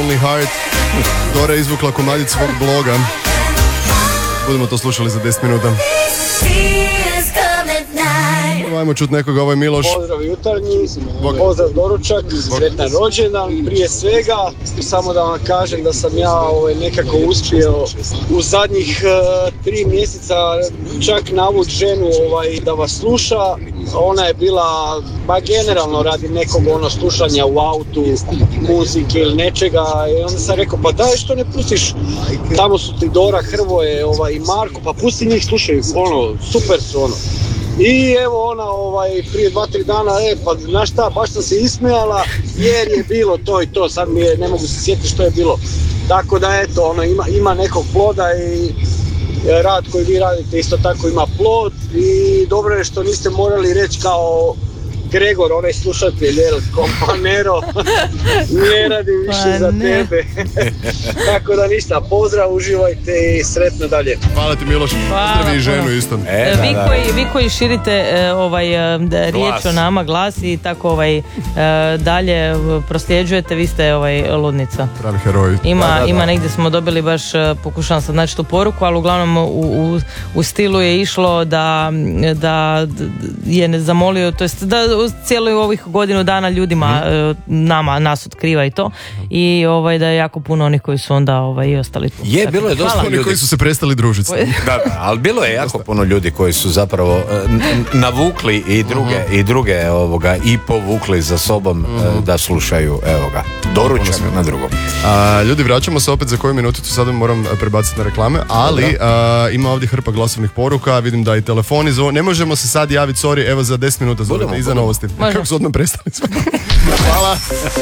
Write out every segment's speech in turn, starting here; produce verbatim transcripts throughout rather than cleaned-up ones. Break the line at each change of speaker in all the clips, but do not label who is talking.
Lonely Heart. Dora je izvukla komadić svog bloga. Budemo to slušali za deset minuta. Ajmo čut nekoga, ovo je Miloš.
Pozdrav jutarnji, pozdrav doručak, sretan rođendan. Prije svega, samo da vam kažem da sam ja ovaj, nekako uspio u zadnjih uh, tri mjeseca čak navući ženu ovaj, da vas sluša. Ona je bila, ba generalno radi nekog ono slušanja u autu, muzike ili nečega. I onda sam rekao, pa daj što ne pustiš, tamo su ti Dora, Hrvoje ovaj, i Marko, pa pusti njih, slušaj, ono, super su ono. I evo ona ovaj, prije dva, tri dana, e pa znaš šta, baš sam se ismijala jer je bilo to i to, sad mi je, ne mogu se sjetiti što je bilo. Tako da eto, ono, ima, ima nekog ploda i rad koji vi radite isto tako ima plod i dobro je što niste morali reći kao Gregor, onaj slušatelj, jel, kompanero, ne radi više pa za ne. Tebe. Tako da ništa, pozdrav, uživajte i sretno dalje.
Hvala ti Miloš, pozdravi i ženu isto.
E, vi, koji, vi koji širite ovaj, riječ o nama, glas i tako ovaj, dalje prosljeđujete, vi ste ovaj, ludnica.
Pravi heroj.
Ima,
da, da, da.
ima negdje smo dobili baš, pokušavam sad naći tu poruku, ali uglavnom u, u, u stilu je išlo da, da je zamolio, to jest da cijelu ovih godinu dana ljudima, mm. nama, nas otkriva i to i ovaj, da je jako puno onih koji su onda ovaj, i ostali tu.
Je, bilo je dosta ljudi
koji su se prestali družiti.
Da, da, ali bilo je jako puno ljudi koji su zapravo n- navukli i druge, uh-huh. i druge ovoga, i povukli za sobom uh-huh. da slušaju, evo ga, doručak na drugom.
A, ljudi, vraćamo se opet za koju minuticu, sada moram prebaciti na reklame, ali a, ima ovdje hrpa glasovnih poruka, vidim da i telefoni zove, ne možemo se sad javiti, sorry, evo za deset minuta zovete iza novosti. Kako su odmah prestali sve. Hvala.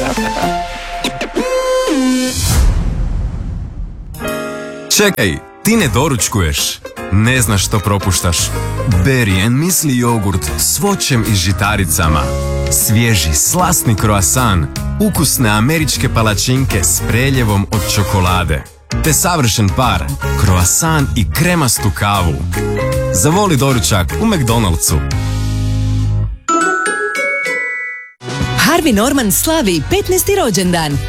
Čekaj, ti ne doručkuješ, ne znaš što propuštaš. Berry and Muesli jogurt s voćem i žitaricama. Svježi, slasni kroasan, ukusne američke palačinke s preljevom od čokolade. Te savršen par, kroasan i kremastu kavu. Zavoli doručak u McDonald'su.
Harvey Norman slavi petnaesti rođendan.